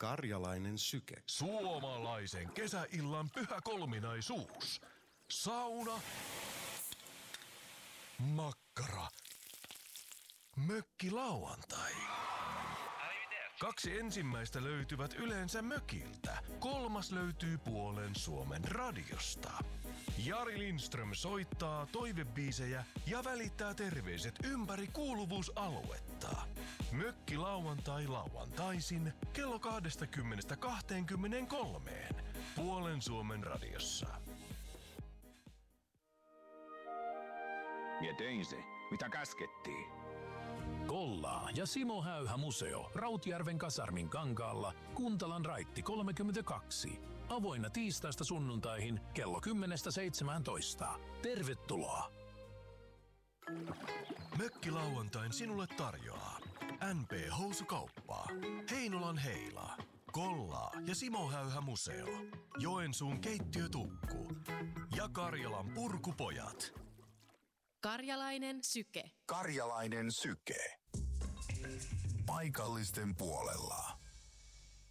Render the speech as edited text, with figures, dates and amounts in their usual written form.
Karjalainen syke. Suomalaisen kesäillan pyhä kolminaisuus. Sauna. Makkara. Mökkilauantai. 2 ensimmäistä löytyvät yleensä mökiltä. 3. löytyy puolen Suomen radiosta. Jari Lindström soittaa toivebiisejä ja välittää terveiset ympäri kuuluvuusaluetta. Mökkilauantai lauantaisin kello 20:23 puolen Suomen radiossa. Mie tein se, mitä käskettiin. Kollaa ja Simo Häyhä museo Rautjärven kasarmin kankaalla, Kuntalan raitti 32. Avoinna tiistaista sunnuntaihin kello 10:17. Tervetuloa! Mökkilauantain sinulle tarjoaa NP Housukauppaa, Heinolan Heila, Kollaa ja Simo Häyhä museo, Joensuun keittiötukku ja Karjalan purkupojat. Karjalainen syke. Karjalainen syke. Paikallisten puolella.